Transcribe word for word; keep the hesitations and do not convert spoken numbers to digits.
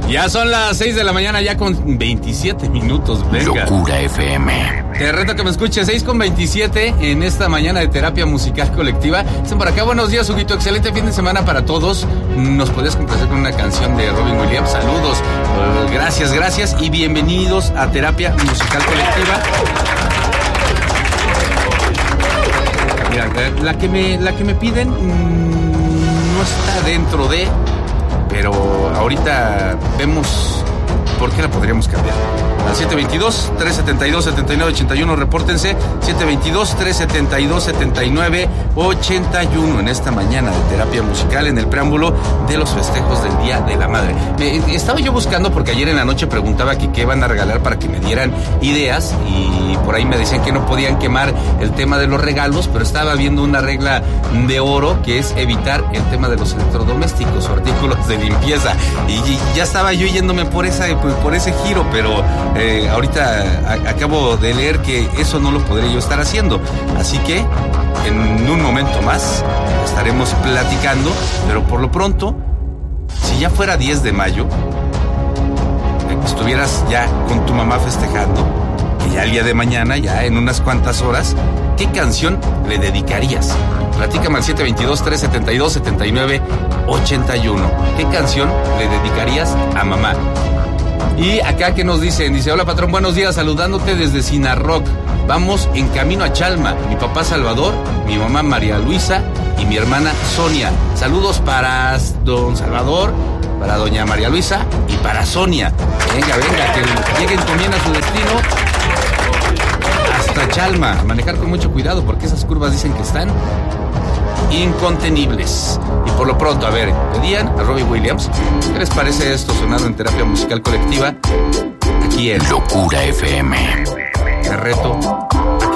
Ya son las seis de la mañana, ya con veintisiete minutos. Venga. Locura F M. Te reto que me escuches, seis con veintisiete en esta mañana de terapia musical colectiva. Están por acá, buenos días, Huguito. Excelente fin de semana para todos. Nos podías complacer con una canción de Robin Williams. Saludos, uh, gracias, gracias y bienvenidos a terapia musical colectiva. Mira, la que me, la que me piden mmm, no está dentro de... Pero ahorita vemos por qué la podríamos cambiar. Al siete veintidós, tres setenta y dos, setenta y nueve ochenta y uno, repórtense. siete veintidós, tres setenta y dos, setenta y nueve ochenta y uno en esta mañana de terapia musical en el preámbulo de los festejos del Día de la Madre. Me, estaba yo buscando porque ayer en la noche preguntaba que qué van a regalar para que me dieran ideas y por ahí me decían que no podían quemar el tema de los regalos, pero estaba viendo una regla de oro que es evitar el tema de los electrodomésticos o artículos de limpieza y, y ya estaba yo yéndome por esa por ese giro, pero eh, ahorita a, acabo de leer que eso no lo podré yo estar haciendo, así que en un momento más estaremos platicando, pero por lo pronto, si ya fuera diez de mayo, eh, estuvieras ya con tu mamá festejando, que ya el día de mañana, ya en unas cuantas horas, ¿qué canción le dedicarías? Platícame al siete veintidós, tres setenta y dos, setenta y nueve ochenta y uno. ¿Qué canción le dedicarías a mamá? Y acá que nos dicen, dice, hola patrón, buenos días, saludándote desde Sinarroc. Vamos en camino a Chalma. Mi papá Salvador, mi mamá María Luisa y mi hermana Sonia. Saludos para don Salvador, para doña María Luisa y para Sonia. Venga, venga, que lleguen también a su destino hasta Chalma. Manejar con mucho cuidado porque esas curvas dicen que están incontenibles. Y por lo pronto, a ver, pedían a Robbie Williams. ¿Qué les parece esto sonando en terapia musical colectiva? Aquí en Locura F M. Te reto